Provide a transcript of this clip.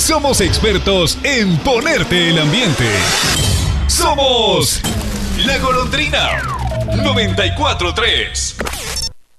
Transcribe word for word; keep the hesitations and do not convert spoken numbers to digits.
somos expertos en ponerte el ambiente. Somos La Golondrina noventa y cuatro punto tres.